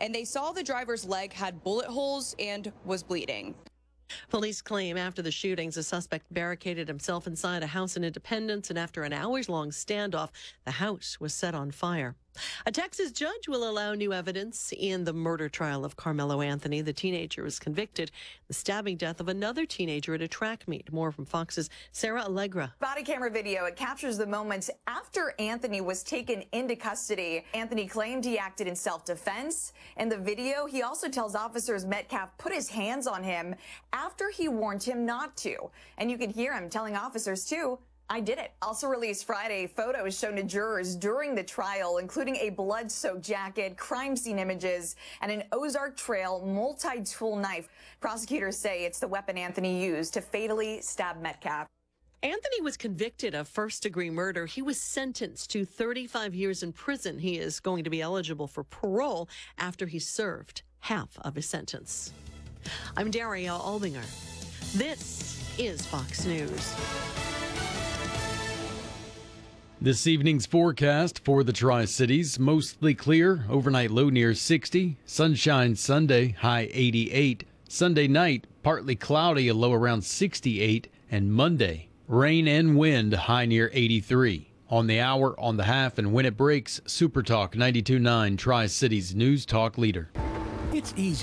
and they saw the driver's leg had bullet holes and was bleeding. Police claim after the shootings, a suspect barricaded himself inside a house in Independence, and after an hours-long standoff, the house was set on fire. A Texas judge will allow new evidence in the murder trial of Carmelo Anthony. The teenager was convicted of the stabbing death of another teenager at a track meet. More from Fox's Sarah Allegra. Body camera video, it captures the moments after Anthony was taken into custody. Anthony claimed he acted in self-defense. In the video, he also tells officers Metcalf put his hands on him after he warned him not to. And you can hear him telling officers, too, I did it. Also released Friday, photos shown to jurors during the trial, including a blood-soaked jacket, crime scene images, and an Ozark Trail multi-tool knife. Prosecutors say it's the weapon Anthony used to fatally stab Metcalf. Anthony was convicted of first-degree murder. He was sentenced to 35 years in prison. He is going to be eligible for parole after he served half of his sentence. I'm Daria Albinger. This is Fox News. This evening's forecast for the Tri-Cities, mostly clear, overnight low near 60, sunshine Sunday, high 88, Sunday night, partly cloudy, a low around 68, and Monday, rain and wind, high near 83. On the hour, on the half, and when it breaks, Super Talk 92.9 Tri-Cities News Talk Leader. It's easy.